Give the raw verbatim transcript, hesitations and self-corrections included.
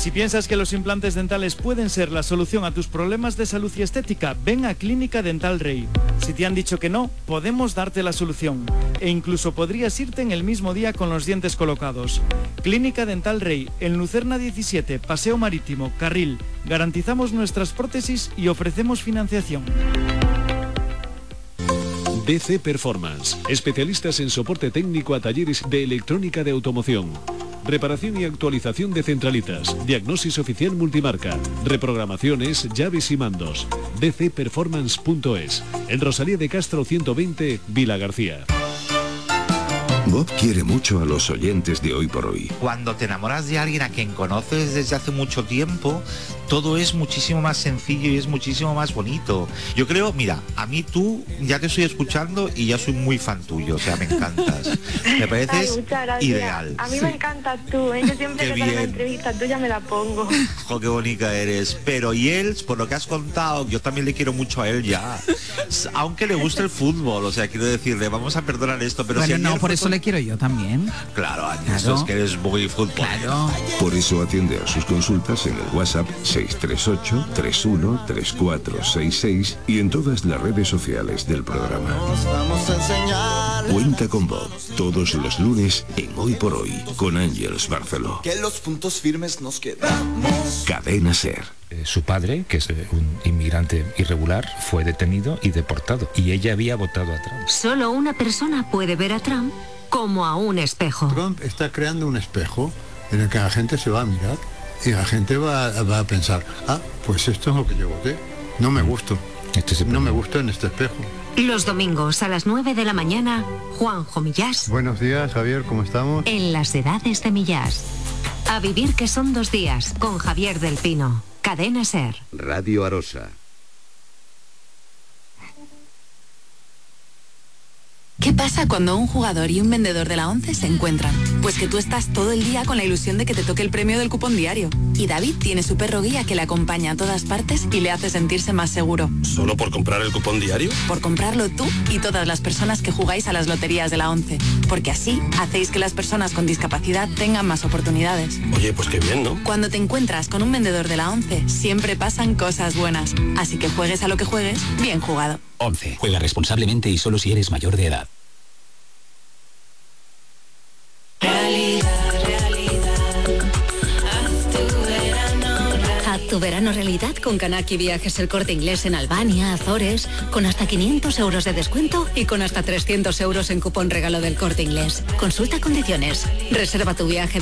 si piensas que los implantes dentales pueden ser la solución a tus problemas de salud y estética, ven a Clínica Dental Rey. Si te han dicho que no, podemos darte la solución. E incluso podrías irte en el mismo día con los dientes colocados. Clínica Dental Rey, en Lucerna diecisiete, Paseo Marítimo, Carril. Garantizamos nuestras prótesis y ofrecemos financiación. D C Performance, especialistas en soporte técnico a talleres de electrónica de automoción. Reparación y actualización de centralitas, diagnosis oficial multimarca, reprogramaciones, llaves y mandos. d c performance punto es, en Rosalía de Castro ciento veinte, Vila García. Bob quiere mucho a los oyentes de Hoy por Hoy. Cuando te enamoras de alguien a quien conoces desde hace mucho tiempo, todo es muchísimo más sencillo y es muchísimo más bonito. Yo creo, mira, a mí tú ya te estoy escuchando y ya soy muy fan tuyo, o sea, me encantas. Me pareces Ay, ideal. A mí me encanta tú, ¿eh? Yo siempre Qué que sale una bien. entrevista tuya me la pongo. Jo, qué bonita eres. Pero y él, por lo que has contado, yo también le quiero mucho a él ya. Aunque le gusta el fútbol, o sea, quiero decirle, vamos a perdonar esto, pero bueno, si no, ayer por fue eso con- le quiero yo también. Claro, Ani, Claro. eso es que eres muy fútbol. Claro. Por eso atiende a sus consultas en el WhatsApp seis tres ocho, tres uno, tres cuatro seis seis y en todas las redes sociales del programa. Vamos a enseñar Cuenta con Bob todos los lunes en Hoy por Hoy con Ángeles Barceló. que los puntos firmes nos quedamos. Cadena Ser. Eh, Su padre, que es eh, un inmigrante irregular, fue detenido y deportado. Y ella había votado a Trump. Solo una persona puede ver a Trump como a un espejo. Trump está creando un espejo en el que la gente se va a mirar y la gente va, va a pensar, ah, pues esto es lo que yo voté. No me gusto. Este es el No me problema. gusto en este espejo. Los domingos a las nueve de la mañana, Juanjo Millás Buenos días, Javier, ¿cómo estamos? en Las Edades de Millás. A vivir que son dos días con Javier del Pino. Cadena Ser. Radio Arosa. ¿Qué pasa cuando un jugador y un vendedor de la ONCE se encuentran? Pues que tú estás todo el día con la ilusión de que te toque el premio del cupón diario. Y David tiene su perro guía que le acompaña a todas partes y le hace sentirse más seguro. ¿Solo por comprar el cupón diario? Por comprarlo tú y todas las personas que jugáis a las loterías de la ONCE. Porque así hacéis que las personas con discapacidad tengan más oportunidades. Oye, pues qué bien, ¿no? Cuando te encuentras con un vendedor de la ONCE, siempre pasan cosas buenas. Así que juegues a lo que juegues, bien jugado. once. Juega responsablemente y solo si eres mayor de edad. Haz tu verano realidad con Kanaki Viajes El Corte Inglés en Albania, Azores, con hasta quinientos euros de descuento y con hasta trescientos euros en cupón regalo del Corte Inglés. Consulta condiciones. Reserva tu viaje